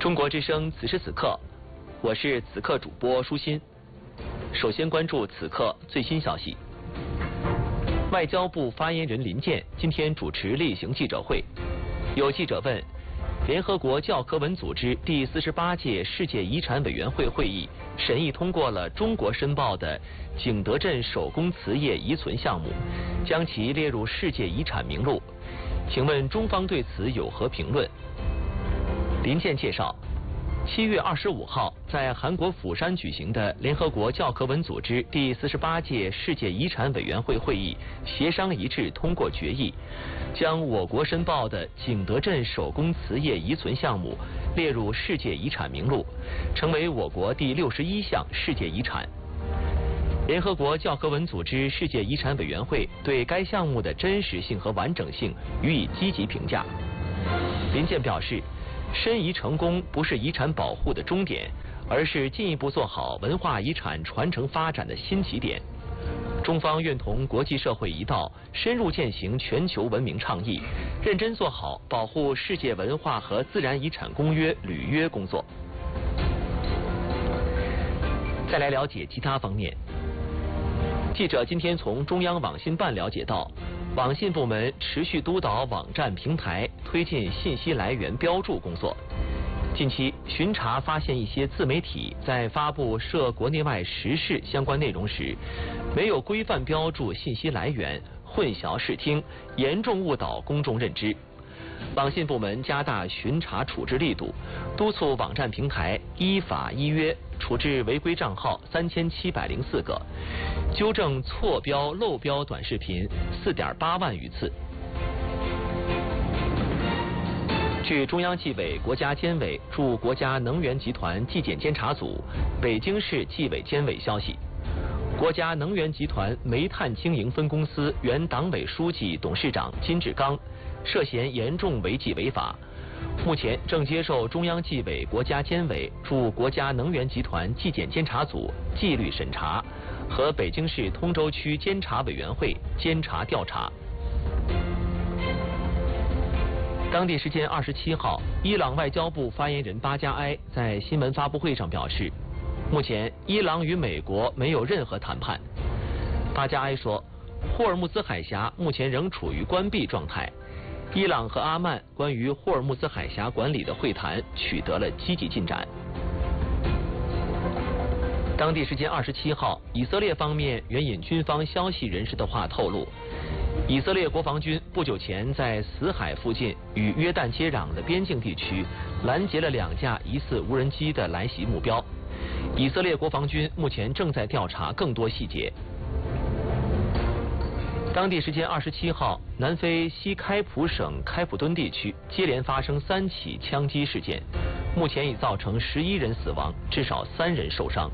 中国之声此时此刻，我是此刻主播舒心。首先关注此刻最新消息。外交部发言人林健今天主持例行记者会，有记者问，联合国教科文组织第48届世界遗产委员会会议审议通过了中国申报的景德镇手工瓷业遗存项目，将其列入世界遗产名录。请问中方对此有何评论？林健介绍，7月25号在韩国釜山举行的联合国教科文组织第48届世界遗产委员会会议协商一致通过决议，将我国申报的景德镇手工瓷业遗存项目列入世界遗产名录，成为我国第61项世界遗产。联合国教科文组织世界遗产委员会对该项目的真实性和完整性予以积极评价。林健表示，申遗成功不是遗产保护的终点，而是进一步做好文化遗产传承发展的新起点。中方愿同国际社会一道，深入践行全球文明倡议，认真做好保护世界文化和自然遗产公约履约工作。再来了解其他方面。记者今天从中央网信办了解到，网信部门持续督导网站平台推进信息来源标注工作。近期巡查发现一些自媒体在发布涉国内外时事相关内容时，没有规范标注信息来源，混淆视听，严重误导公众认知。网信部门加大巡查处置力度，督促网站平台依法依约处置违规账号3704个，纠正错标漏标短视频4.8万余次。据中央纪委国家监委驻国家能源集团纪检监察组北京市纪委监委消息，国家能源集团煤炭经营分公司原党委书记、董事长金志刚涉嫌严重违纪违法，目前正接受中央纪委国家监委驻国家能源集团纪检监察组纪律审查和北京市通州区监察委员会监察调查。当地时间27号，伊朗外交部发言人巴加埃在新闻发布会上表示，目前伊朗与美国没有任何谈判。巴加埃说，霍尔木兹海峡目前仍处于关闭状态，伊朗和阿曼关于霍尔木兹海峡管理的会谈取得了积极进展。当地时间27号，以色列方面援引军方消息人士的话透露，以色列国防军不久前在死海附近与约旦接壤的边境地区拦截了2架疑似无人机的来袭目标。以色列国防军目前正在调查更多细节。当地时间27号，南非西开普省开普敦地区接连发生3起枪击事件，目前已造成11人死亡，至少3人受伤。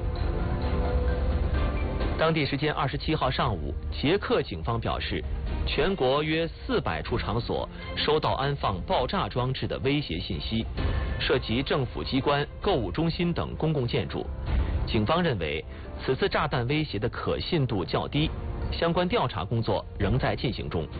当地时间27号上午，捷克警方表示，全国约400处场所收到安放爆炸装置的威胁信息，涉及政府机关、购物中心等公共建筑。警方认为，此次炸弹威胁的可信度较低，相关调查工作仍在进行中。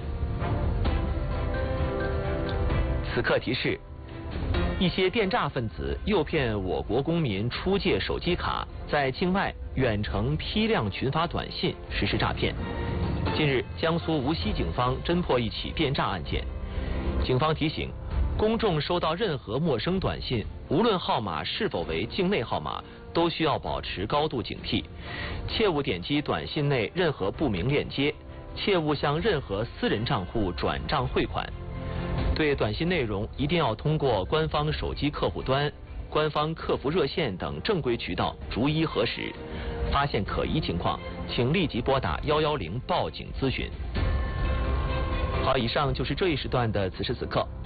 此刻提示，一些电诈分子诱骗我国公民出借手机卡，在境外远程批量群发短信实施诈骗。近日，江苏无锡警方侦破一起电诈案件。警方提醒，公众收到任何陌生短信，无论号码是否为境内号码，都需要保持高度警惕，切勿点击短信内任何不明链接，切勿向任何私人账户转账汇款。对短信内容一定要通过官方手机客户端、官方客服热线等正规渠道逐一核实，发现可疑情况，请立即拨打110报警咨询。好，以上就是这一时段的此时此刻。